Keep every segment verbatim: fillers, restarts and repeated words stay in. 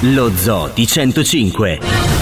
Lo Zoo di centocinque.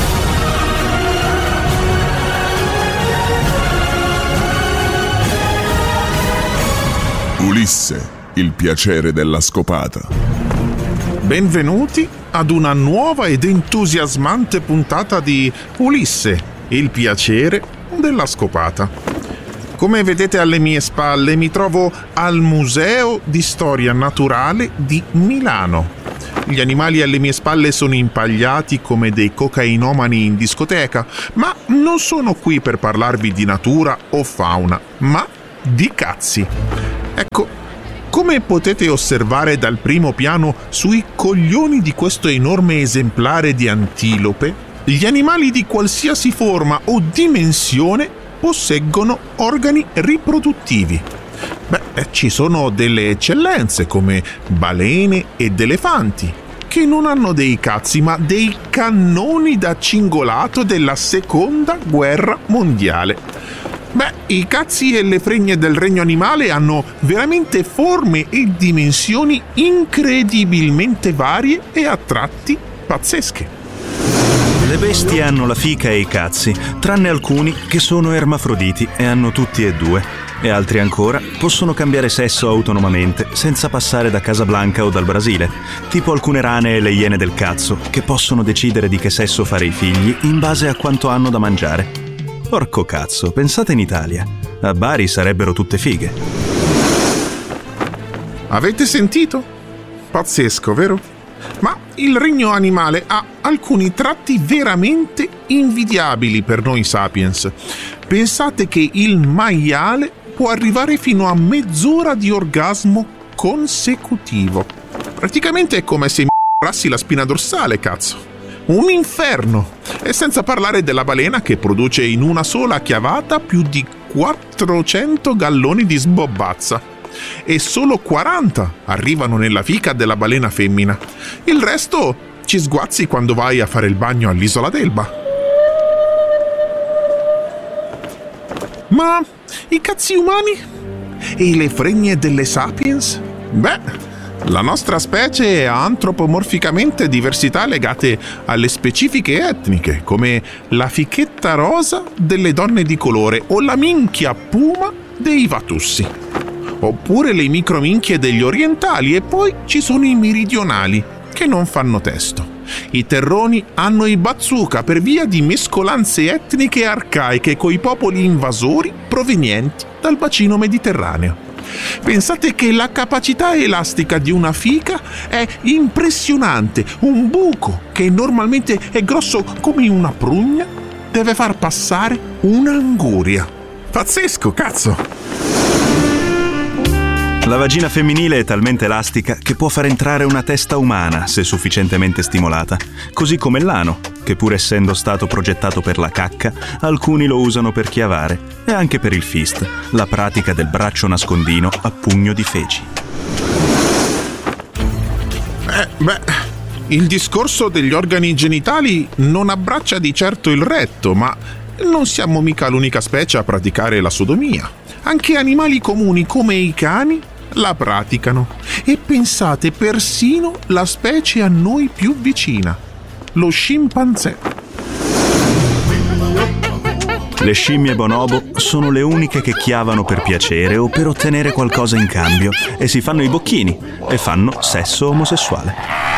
Ulisse, il piacere della scopata. Benvenuti ad una nuova ed entusiasmante puntata di Ulisse, il piacere della scopata. Come vedete alle mie spalle mi trovo al Museo di Storia Naturale di Milano. Gli animali alle mie spalle sono impagliati come dei cocainomani in discoteca, ma non sono qui per parlarvi di natura o fauna, ma di cazzi. Ecco, come potete osservare dal primo piano sui coglioni di questo enorme esemplare di antilope, gli animali di qualsiasi forma o dimensione posseggono organi riproduttivi. Beh, ci sono delle eccellenze come balene ed elefanti, che non hanno dei cazzi ma dei cannoni da cingolato della seconda guerra mondiale. Beh, i cazzi e le fregne del regno animale hanno veramente forme e dimensioni incredibilmente varie e a tratti pazzesche. Le bestie hanno la fica e i cazzi, tranne alcuni che sono ermafroditi e hanno tutti e due, e altri ancora possono cambiare sesso autonomamente senza passare da Casablanca o dal Brasile, tipo alcune rane e le iene del cazzo, che possono decidere di che sesso fare i figli in base a quanto hanno da mangiare. Porco cazzo, pensate in Italia. A Bari sarebbero tutte fighe. Avete sentito? Pazzesco, vero? Ma il regno animale ha alcuni tratti veramente invidiabili per noi sapiens. Pensate che il maiale può arrivare fino a mezz'ora di orgasmo consecutivo. Praticamente è come se mi rassi la spina dorsale, cazzo. Un inferno! E senza parlare della balena che produce in una sola chiavata più di quattrocento galloni di sbobbazza. E solo quaranta arrivano nella fica della balena femmina. Il resto ci sguazzi quando vai a fare il bagno all'isola d'Elba. Ma i cazzi umani? E le fregne delle sapiens? Beh, la nostra specie ha antropomorficamente diversità legate alle specifiche etniche, come la fichetta rosa delle donne di colore o la minchia puma dei Vatussi. Oppure le microminchie degli orientali, e poi ci sono i meridionali, che non fanno testo. I terroni hanno i bazooka per via di mescolanze etniche arcaiche coi popoli invasori provenienti dal bacino mediterraneo. Pensate che la capacità elastica di una fica è impressionante. Un buco, che normalmente è grosso come una prugna, deve far passare un'anguria. Pazzesco, cazzo! La vagina femminile è talmente elastica che può far entrare una testa umana se sufficientemente stimolata, così come l'ano, che pur essendo stato progettato per la cacca, alcuni lo usano per chiavare, e anche per il fist, la pratica del braccio nascondino a pugno di feci. Eh, beh, il discorso degli organi genitali non abbraccia di certo il retto, ma non siamo mica l'unica specie a praticare la sodomia. Anche animali comuni come i cani la praticano. E pensate, persino la specie a noi più vicina, lo scimpanzé. Le scimmie bonobo sono le uniche che chiavano per piacere o per ottenere qualcosa in cambio, e si fanno i bocchini e fanno sesso omosessuale.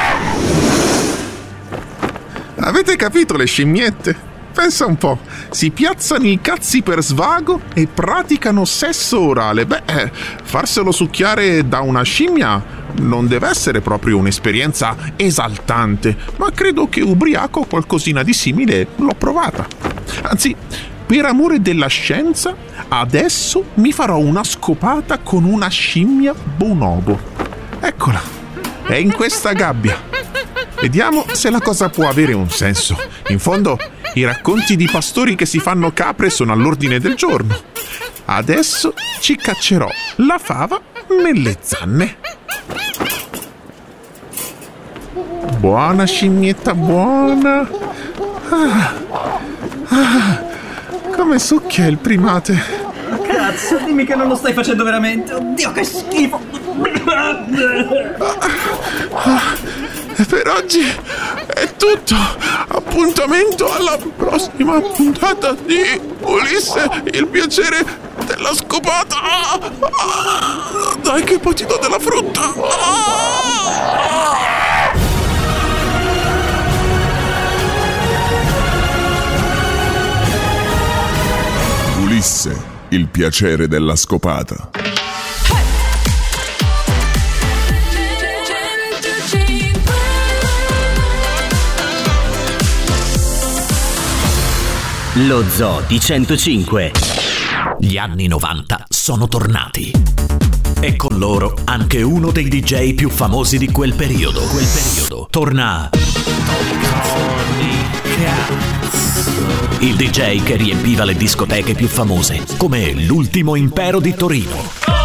Avete capito le scimmiette? Pensa un po', si piazzano i cazzi per svago e praticano sesso orale. Beh, farselo succhiare da una scimmia non deve essere proprio un'esperienza esaltante, ma credo che ubriaco qualcosina di simile l'ho provata. Anzi, per amore della scienza, adesso mi farò una scopata con una scimmia bonobo. Eccola, è in questa gabbia. Vediamo se la cosa può avere un senso. In fondo, i racconti di pastori che si fanno capre sono all'ordine del giorno. Adesso ci caccerò la fava nelle zanne. Buona scimmietta, buona. Ah, ah, come succhia il primate. Cazzo, dimmi che non lo stai facendo veramente. Oddio, che schifo. Ah, ah, per oggi è tutto. Appuntamento alla prossima puntata di Ulisse, il piacere della scopata. Ah, ah, dai che poi ti do della frutta. Ah, Ulisse, il piacere della scopata. Lo Zoo di centocinque. Gli anni novanta sono tornati. E con loro anche uno dei D J più famosi di quel periodo. Quel periodo. Torna il D J che riempiva le discoteche più famose, come l'Ultimo Impero di Torino.